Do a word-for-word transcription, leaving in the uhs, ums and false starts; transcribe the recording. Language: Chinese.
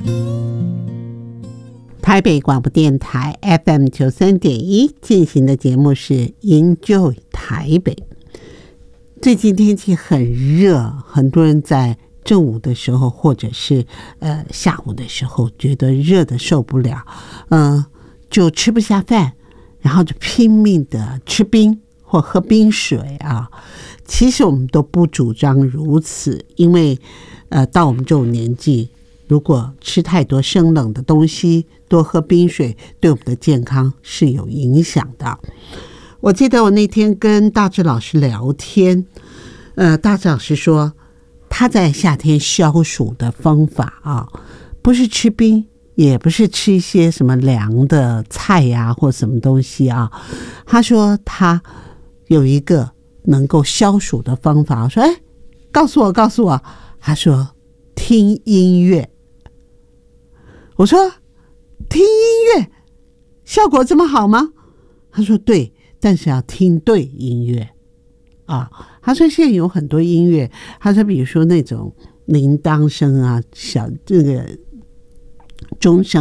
台北广播电台 F M 九三点一进行的节目是 Enjoy 台北。最近天气很热，很多人在正午的时候或者是呃下午的时候觉得热的受不了，嗯、呃，就吃不下饭，然后就拼命的吃冰或喝冰水啊。其实我们都不主张如此，因为呃到我们这种年纪，如果吃太多生冷的东西，多喝冰水，对我们的健康是有影响的。我记得我那天跟大志老师聊天，呃，大志老师说他在夏天消暑的方法啊，不是吃冰，也不是吃一些什么凉的菜呀、啊、或什么东西啊。他说他有一个能够消暑的方法。我说，哎，告诉我，告诉我。他说听音乐。我说听音乐效果这么好吗？他说对，但是要听对音乐啊。他说现在有很多音乐，他说比如说那种铃铛声啊，小这个钟声